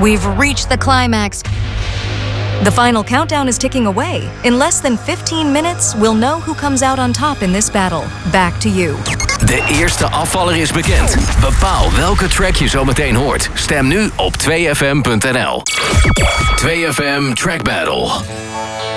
We've reached the climax. The final countdown is ticking away. In less than 15 minutes, we'll know who comes out on top in this battle. Back to you. De eerste afvaller is bekend. Bepaal welke track je zo meteen hoort. Stem nu op 2fm.nl. 2FM Track Battle.